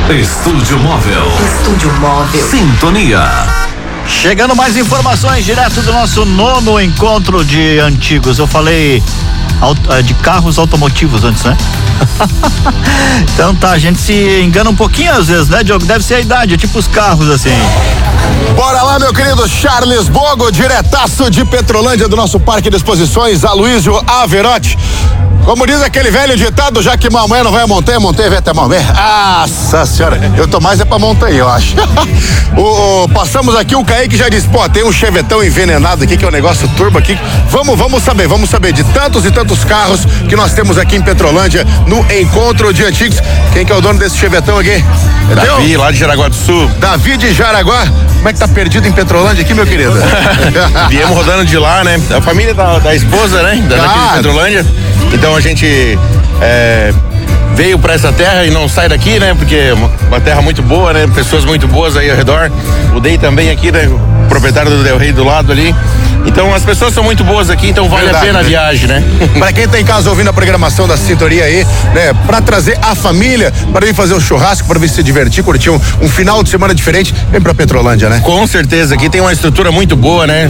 Estúdio Móvel. Estúdio Móvel. Sintonia. Chegando mais informações direto do nosso 9º encontro de antigos. Eu falei de carros automotivos antes, né? Então tá, a gente se engana um pouquinho às vezes, né, Diogo? Deve ser a idade, é tipo os carros assim. Bora lá, meu querido Charles Bogo, diretaço de Petrolândia do nosso Parque de Exposições, Aloysio Averotti. Como diz aquele velho ditado, já que mamãe não vai a montanha, montanha vai até mamãe. Nossa senhora, eu tô mais é pra montanha, eu acho. Passamos aqui, o Kaique já disse, pô, tem um chevetão envenenado aqui, que é um negócio turbo aqui. Vamos saber de tantos e tantos carros que nós temos aqui em Petrolândia, no Encontro de Antigos. Quem que é o dono desse chevetão aqui? Davi, lá de Jaraguá do Sul. Davi de Jaraguá. Como é que tá perdido em Petrolândia aqui, meu querido? Viemos rodando de lá, né? A família da esposa, né? Daqui de Petrolândia. Então a gente veio pra essa terra e não sai daqui, né? Porque é uma terra muito boa, né? Pessoas muito boas aí ao redor. O Dei também aqui, né? O proprietário do Del Rey do lado ali. Então as pessoas são muito boas aqui, então vale a pena a viagem, né? Pra quem tá em casa ouvindo a programação da Sintonia aí, né? Pra trazer a família, pra vir fazer um churrasco, pra vir se divertir, curtir um final de semana diferente, vem pra Petrolândia, né? Com certeza, aqui tem uma estrutura muito boa, né?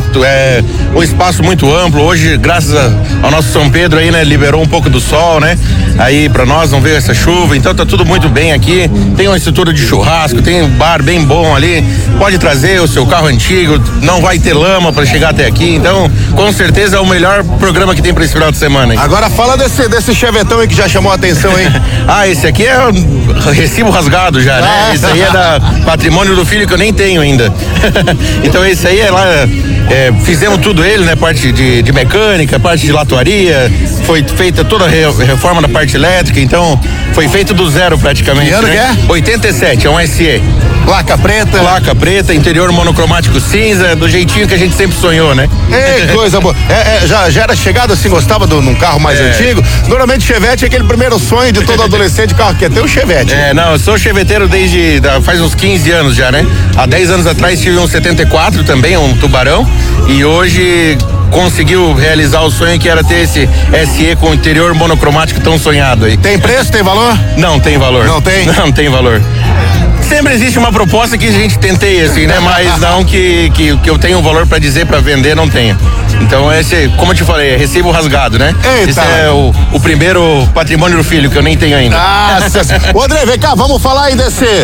Um espaço muito amplo. Hoje, graças ao nosso São Pedro aí, né? Liberou um pouco do sol, né? Aí pra nós não veio essa chuva, então tá tudo muito bem aqui. Tem uma estrutura de churrasco, tem um bar bem bom ali. Pode trazer o seu carro antigo, não vai ter lama pra chegar até aqui. Então, com certeza é o melhor programa que tem pra esse final de semana, hein? Agora fala desse chevetão aí que já chamou a atenção, hein? Esse aqui é um recibo rasgado já, né? Esse aí é da patrimônio do filho que eu nem tenho ainda. Então esse aí é lá, fizemos tudo ele, né? Parte de mecânica, parte de latuaria, foi feita toda a reforma da parte elétrica, então foi feito do zero praticamente. Que ano que é? 87, é um SE. Placa preta. Placa preta, interior monocromático cinza, do jeitinho que a gente sempre sonhou, né? Ei, coisa boa. Já era chegado assim, gostava num carro mais antigo? Normalmente Chevette é aquele primeiro sonho de todo adolescente, carro que quer ter um Chevette. Não, eu sou cheveteiro faz uns 15 anos já, né? Há 10 anos atrás tive um 74 também, um Tubarão, e hoje conseguiu realizar o sonho que era ter esse SE com o interior monocromático tão sonhado aí. Tem preço, tem valor? Não tem valor. Não tem? Não tem valor. Sempre existe uma proposta que a gente tenteia assim, né? Mas não que eu tenha um valor pra dizer, pra vender, não tenho. Então esse, como eu te falei, é recibo rasgado, né? Eita. Esse é o primeiro patrimônio do filho, que eu nem tenho ainda. Ô André, vem cá, vamos falar aí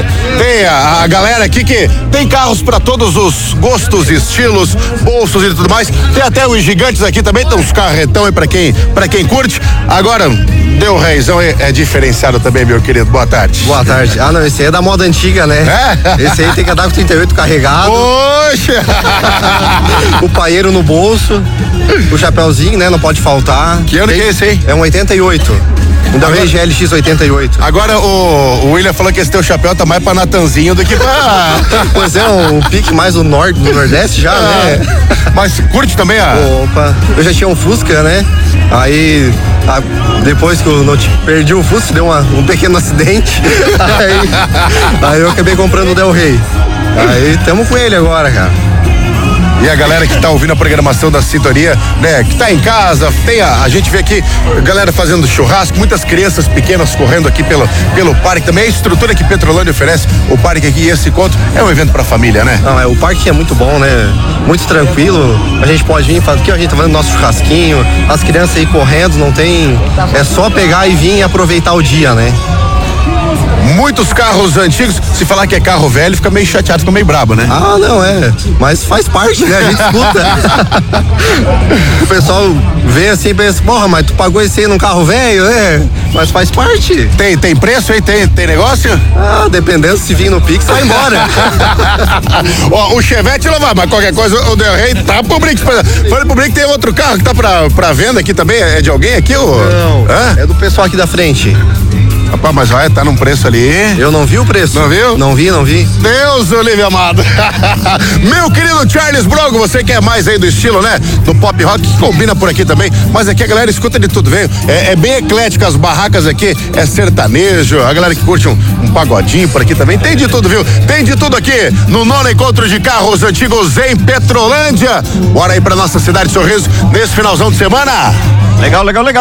tem a galera aqui que tem carros pra todos os gostos, estilos, bolsos e tudo mais. Tem até os gigantes aqui também, tem uns carretão aí pra quem curte. Agora, Del Reyzão é diferenciado também, meu querido. Boa tarde. Boa tarde. Não, esse aí é da moda antiga, né? Esse aí tem que andar com 38 carregado. Poxa! O paeiro no bolso, o chapéuzinho, né? Não pode faltar. Que ano que é esse aí? É um 88. Um Del Rey GLX 88. Agora o William falou que esse teu chapéu tá mais pra Natanzinho do que pra... Pois é, um pique mais do Nordeste já, né? Mas curte também Opa, eu já tinha um Fusca, né? Aí, depois que eu perdi o Fusca, deu um pequeno acidente. Aí eu acabei comprando o Del Rey. Aí tamo com ele agora, cara. E a galera que tá ouvindo a programação da Sintonia, né, que tá em casa, a gente vê aqui a galera fazendo churrasco, muitas crianças pequenas correndo aqui pelo parque também. A estrutura que Petrolândia oferece, o parque aqui, esse encontro, é um evento pra família, né? Não, o parque é muito bom, né? Muito tranquilo. A gente pode vir, aqui a gente tá fazendo nosso churrasquinho, as crianças aí correndo, não tem. É só pegar e vir e aproveitar o dia, né? Muitos carros antigos, se falar que é carro velho, fica meio chateado, fica meio brabo, né? Não mas faz parte, né? A gente escuta. O pessoal vê assim e pensa, porra, mas tu pagou esse aí num carro velho, né? Mas faz parte. Tem preço aí? Tem negócio? Dependendo, se vir no Pix, vai embora. Ó, o Chevette não vai, mas qualquer coisa, o Del Rey tá pro Brix. Falei pro Brix, tem outro carro que tá pra venda aqui também, é de alguém aqui? Não, é do pessoal aqui da frente. Rapaz, mas vai, tá num preço ali. Eu não vi o preço. Não viu? Não vi. Deus, Olívia amado. Meu querido Charles Brogo, você quer mais aí do estilo, né? Do pop rock, que combina por aqui também. Mas aqui a galera escuta de tudo, veio. É bem eclético, as barracas aqui, é sertanejo. A galera que curte um pagodinho por aqui também. Tem de tudo, viu? Tem de tudo aqui no 9º Encontro de Carros Antigos em Petrolândia. Bora aí pra nossa cidade de Sorriso nesse finalzão de semana. Legal.